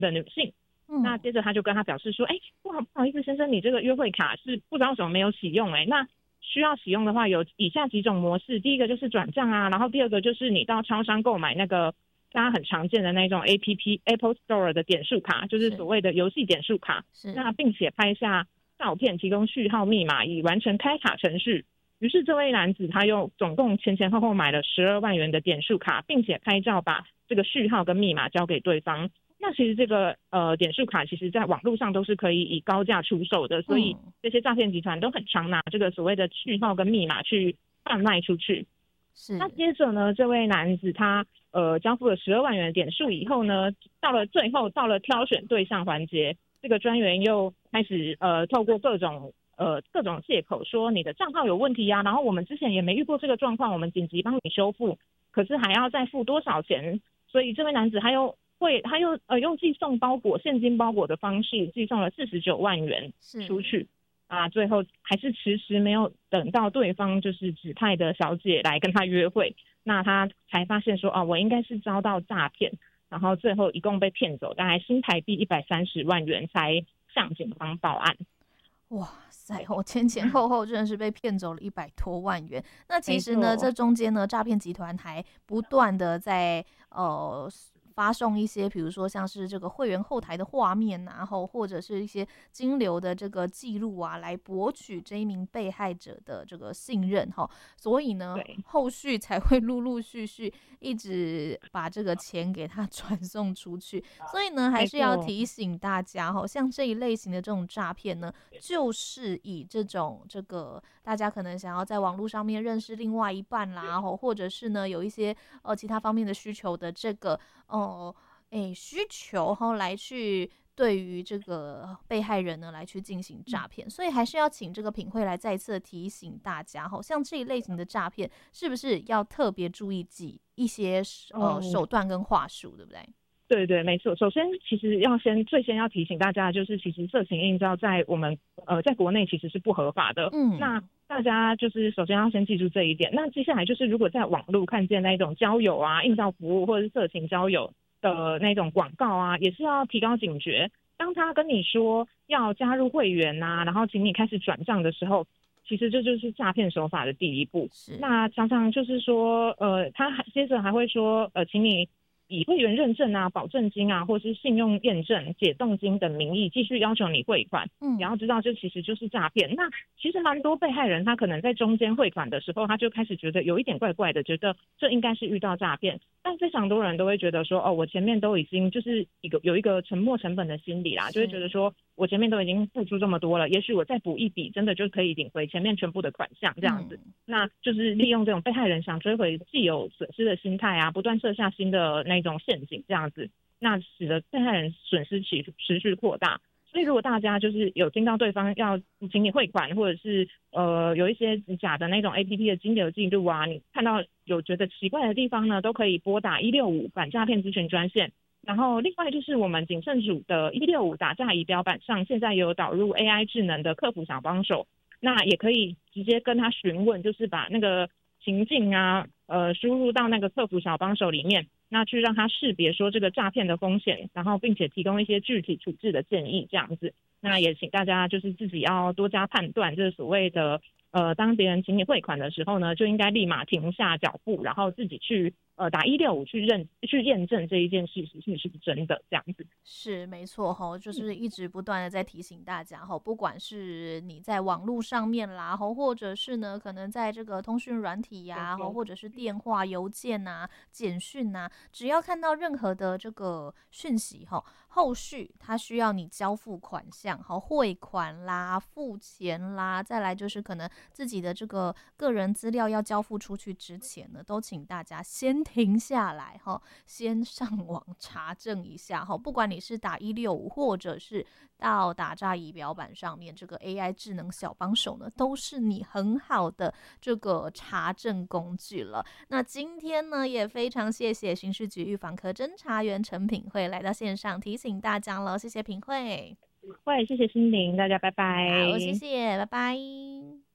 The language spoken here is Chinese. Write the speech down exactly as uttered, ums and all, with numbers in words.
的女性。嗯、那接着他就跟他表示说，哎、欸，不好不好意思先生，你这个约会卡是不知道为什么没有启用、欸，哎，那需要使用的话有以下几种模式，第一个就是转账啊，然后第二个就是你到超商购买那个大家很常见的那种 A P P Apple Store 的点数卡，就是所谓的游戏点数卡，那并且拍下照片，提供序号密码以完成开卡程序。于是这位男子他又总共前前后后买了十二万元的点数卡，并且拍照把这个序号跟密码交给对方。那其实这个呃点数卡其实在网络上都是可以以高价出售的，所以这些诈骗集团都很常拿这个所谓的序号跟密码去贩卖出去。是。那接着呢，这位男子他呃交付了十二万元的点数以后呢，到了最后到了挑选对象环节，这个专员又开始呃透过各种呃各种借口说你的账号有问题啊，然后我们之前也没遇过这个状况，我们紧急帮你修复，可是还要再付多少钱？所以这位男子他又会他又呃用寄送包裹现金包裹的方式寄送了四十九万元出去啊，最后还是迟迟没有等到对方就是指派的小姐来跟他约会，那他才发现说哦，我应该是遭到诈骗，然后最后一共被骗走大概新台币一百三十万元才向警方报案。 哇塞，我前前后后真的是被骗走了一百多万元。那其实呢，这中间呢，诈骗集团还不断的在呃发送一些，比如说像是这个会员后台的画面啊，或或者是一些金流的这个记录啊，来博取这一名被害者的这个信任哈。所以呢，后续才会陆陆续续一直把这个钱给他转送出去。所以呢，还是要提醒大家哈，像这一类型的这种诈骗呢，就是以这种这个大家可能想要在网络上面认识另外一半啦，或者是呢有一些呃其他方面的需求的这个哦，哎，需求哈，来去对于这个被害人呢来去进行诈骗，所以还是要请这个品慧来再次提醒大家哈，像这一类型的诈骗，是不是要特别注意几一些呃手段跟话术，对不对？ 对对，没错。首先，其实要先最先要提醒大家，就是其实色情映照在我们呃在国内其实是不合法的。嗯，那大家就是首先要先记住这一点。那接下来就是，如果在网络看见那种交友啊、映照服务或者是色情交友的那种广告啊，也是要提高警觉。当他跟你说要加入会员啊，然后请你开始转账的时候，其实这就是诈骗手法的第一步。那常常就是说，呃，他还接着还会说，呃，请你以会员认证啊、保证金啊，或是信用验证、解冻金等名义继续要求你汇款。嗯，你要知道这其实就是诈骗。那其实蛮多被害人他可能在中间汇款的时候，他就开始觉得有一点怪怪的，觉得这应该是遇到诈骗。但非常多人都会觉得说，哦，我前面都已经就是一个有一个沉没成本的心理啦，就会觉得说我前面都已经付出这么多了，也许我再补一笔，真的就可以领回前面全部的款项这样子。嗯、那就是利用这种被害人想追回既有损失的心态啊，不断设下新的那种陷阱这样子，那使得被害人损失持持续扩大。所以如果大家就是有听到对方要请你汇款，或者是呃有一些假的那种 A P P 的金流记录啊，你看到有觉得奇怪的地方呢，都可以拨打一六五反诈骗咨询专线。然后另外就是我们警政署的一六五打诈仪表板上，现在也有导入 A I 智能的客服小帮手，那也可以直接跟他询问，就是把那个情境啊呃输入到那个客服小帮手里面，那去让他识别说这个诈骗的风险，然后并且提供一些具体处置的建议这样子。那也请大家就是自己要多加判断，就是所谓的呃当别人请你汇款的时候呢，就应该立马停下脚步，然后自己去呃打一六五去认去验证这一件事情是不是真的这样子。 是没错哈，就是一直不断的在提醒大家哈，不管是你在网络上面啦，或者是呢可能在这个通讯软体呀、啊，或者是电话、邮件啊、简讯啊，只要看到任何的这个讯息哈，后续它需要你交付款项，好汇款啦、付钱啦，再来就是可能自己的这个个人资料要交付出去之前呢，都请大家先停下来哈，先上网查证一下哈，不管你是打一六五或者是到打诈仪表板上面这个 A I 智能小帮手呢，都是你很好的这个查证工具了。那今天呢，也非常谢谢刑事局预防科侦查员陈品慧来到线上提醒大家了，谢谢品慧。 会，谢谢心灵，大家拜拜。 好，谢谢，拜拜。